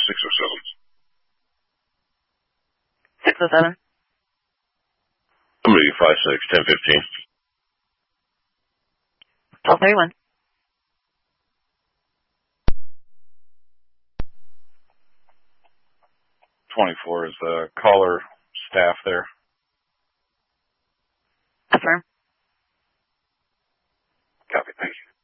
607. Somebody 56, 1015. 1231. Is the caller staff there? Affirm. Copy, thank you.